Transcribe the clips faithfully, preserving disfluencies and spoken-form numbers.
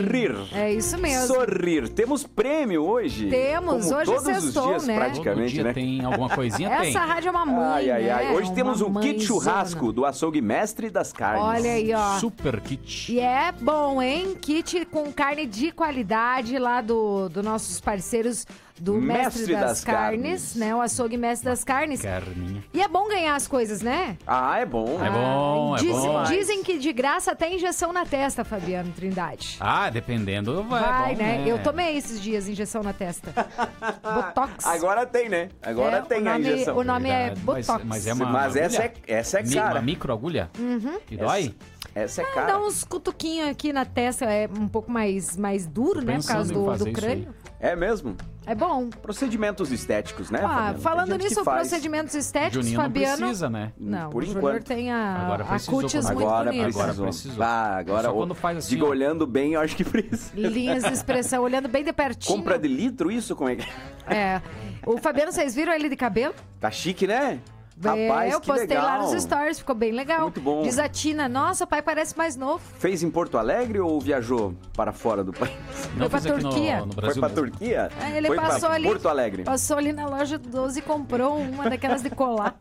Sorrir. É isso mesmo. Sorrir. Temos prêmio hoje. Temos, Como hoje todos sextou, os dias, né? praticamente, Todo dia né? tem alguma coisinha, Essa tem. rádio é uma mãe, Ai, ai, ai. né? Hoje temos Uma um kit mãezona. churrasco do açougue Mestre das Carnes. Olha aí, ó. Super kit. E é bom, hein? Kit com carne de qualidade lá do, do nossos parceiros do Mestre, Mestre das, das Carnes, Carnes. né? O açougue Mestre das Carnes. Carninha. E é bom ganhar as coisas, né? Ah, é bom. É bom, é Diz- bom. Dizem que de graça até injeção na testa, Fabiano Trindade. Ah, dependendo, vai, Vai, bom, né? Eu tomei esses dias injeção na testa. Botox. Agora tem, né? Agora É, tem o a nome, injeção. O nome é Verdade, Botox. Mas, mas é uma, Mas uma essa agulha? é, essa é Mi- cara. Uma microagulha? Uhum. E dói? Essa é Dá cara. uns cutuquinhos aqui na testa, é um pouco mais, mais duro, né? Por Pensando causa em do, fazer do isso crânio. É mesmo? É bom. Procedimentos estéticos, né, Ah, Fabiano? Tem falando gente que nisso, faz. procedimentos estéticos, Juninho não Fabiano. precisa, né? Não, Por o Júnior enquanto. tem a, Agora a precisou, cutis quando- muito Agora bonita. precisou. Agora precisou. Ah, agora Só ó, quando faz assim, diga ó. olhando bem, eu acho que precisa. Linhas de expressão, olhando bem de pertinho. Compra de litro isso? Como é que é? É. O Fabiano, vocês viram ele de cabelo? Tá chique, né? É, Rapaz, eu que postei legal. lá nos stories, ficou bem legal. Muito bom. Diz a Tina, nossa, o pai parece mais novo. Fez em Porto Alegre ou viajou para fora do país? Não pra fiz aqui Turquia. no, no Foi Brasil pra mesmo. Turquia? Aí ele Foi passou pra ali. Porto Alegre. Passou ali na loja doze e comprou uma daquelas de colar.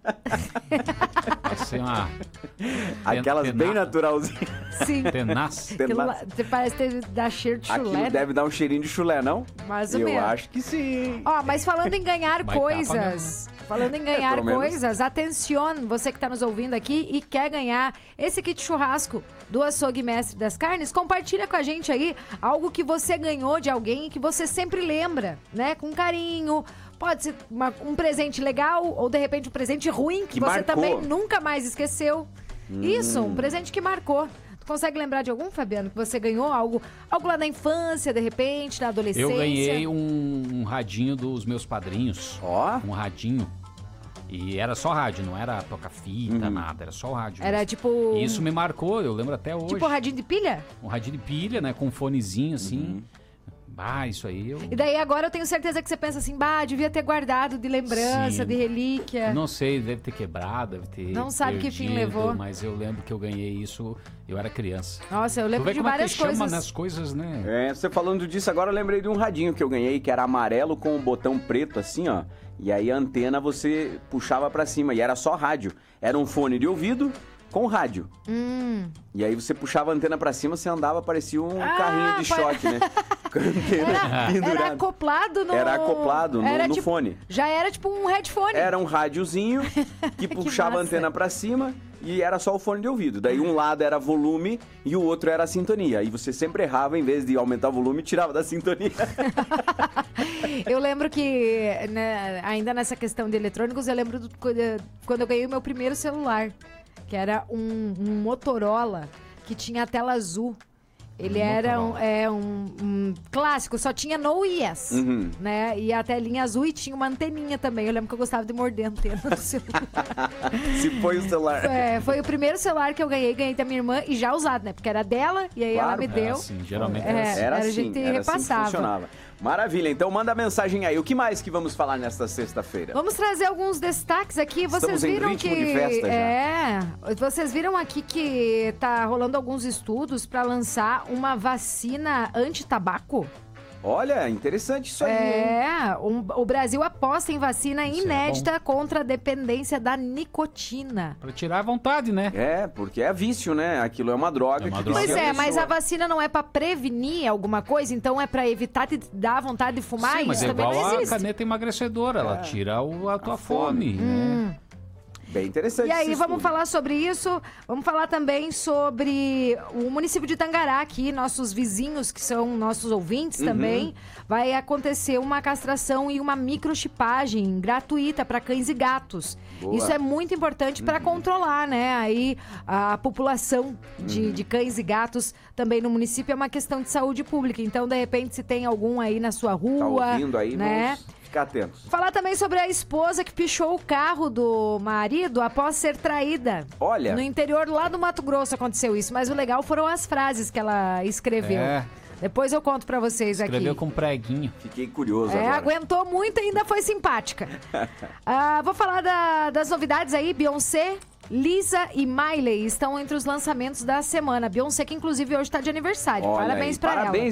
Assim, uma Aquelas Ten- bem tenaz. naturalzinhas. Sim. tenaz. Aquilo lá, te- parece ter dá cheiro de chulé. Aquilo né? deve dar um cheirinho de chulé, não? Mais ou Eu menos. acho que sim. Ó, mas falando em ganhar Vai tapa coisas, falando em ganhar pelo menos. coisas, atenção, você que tá nos ouvindo aqui e quer ganhar esse kit churrasco do Açougue Mestre das Carnes, compartilha com a gente aí algo que você ganhou de alguém e que você sempre lembra, né? Com carinho. Pode ser uma- um presente legal ou, de repente, um presente ruim que, Que você marcou. também nunca mais esqueceu. Isso, Hum. um presente que marcou. Tu consegue lembrar de algum, Fabiano, que você ganhou algo, algo lá na infância, de repente, na adolescência? Eu ganhei um, um radinho dos meus padrinhos. Ó. Um radinho. E era só rádio, não era toca-fita, Uhum. nada. Era só rádio. Era mesmo. tipo... E isso me marcou, eu lembro até hoje. Tipo radinho de pilha? Um radinho de pilha, né? Com um fonezinho assim. Uhum. Ah, isso aí eu... E daí agora eu tenho certeza que você pensa assim, bah, devia ter guardado de lembrança, Sim. de relíquia. Não sei, deve ter quebrado, deve ter Não sabe que fim perdido, levou. Mas eu lembro que eu ganhei isso, eu era criança. Nossa, eu Tu lembro vê de como é várias que chama coisas. nas coisas, né? É, você falando disso agora, eu lembrei de um radinho que eu ganhei, que era amarelo com um botão preto assim, ó. E aí a antena você puxava pra cima e era só rádio. Era um fone de ouvido com rádio. Hum. E aí você puxava a antena pra cima, você andava, parecia um Ah, carrinho de pa- choque, né? Com a antena Era, pendurada. era acoplado no... Era acoplado no- Era no tipo- fone. Já era tipo um headphone. Era um rádiozinho que puxava a massa. antena pra cima e era só o fone de ouvido. Daí um lado era volume e o outro era a sintonia. E você sempre errava, em vez de aumentar o volume, tirava da sintonia. Eu lembro que, né, ainda nessa questão de eletrônicos, eu lembro do- quando quando eu ganhei o meu primeiro celular, que era um, um Motorola que tinha a tela azul. Ele Um era um, Motorola. é, um, um clássico, só tinha no Yes, Uhum. né? E a telinha azul e tinha uma anteninha também. Eu lembro que eu gostava de morder a antena do celular. Se foi o celular. É, foi o primeiro celular que eu ganhei, ganhei da minha irmã e já usado, né? Porque era dela e aí ela Claro, me é deu. assim, geralmente É, era assim. Era a assim, gente era assim que repassava. funcionava. Maravilha, então manda a mensagem aí. O que mais que vamos falar nesta sexta-feira? Vamos trazer alguns destaques aqui. Vocês Estamos em viram ritmo que de festa já. é, vocês viram aqui que tá rolando alguns estudos para lançar uma vacina anti-tabaco? Olha, interessante isso aí, hein? É, um- o Brasil aposta em vacina Isso é inédita contra a dependência da nicotina. Pra tirar a vontade, né? É, porque é vício, né? Aquilo é uma droga. É uma que droga. Pois vicia é, mas pessoa. a vacina não é para prevenir alguma coisa, então é para evitar de dar vontade de fumar? Sim, mas Isso é também igual não a existe. caneta emagrecedora, ela É. tira o- a tua A fome. fome, né? Bem interessante E aí, esse vamos estudo. falar sobre isso. Vamos falar também sobre o município de Tangará, aqui, nossos vizinhos, que são nossos ouvintes Uhum. também. Vai acontecer uma castração e uma microchipagem gratuita para cães e gatos. Boa. Isso é muito importante para controlar, né, aí a população de, Uhum. de cães e gatos também no município. É uma questão de saúde pública. Então, de repente, se tem algum aí na sua Tá rua, ouvindo aí, né? vamos ficar atentos. Falar também sobre a esposa que pichou o carro do marido após ser traída. Olha. No interior lá do Mato Grosso aconteceu isso, mas o legal foram as frases que ela escreveu. É. Depois eu conto pra vocês Escreveu aqui. com preguinho. Fiquei curioso É, agora. aguentou muito e ainda foi simpática. Ah, vou falar da- das novidades aí. Beyoncé, Lisa e Miley estão entre os lançamentos da semana. Beyoncé, que inclusive hoje tá de aniversário. Olha Parabéns aí, pra ela. parabéns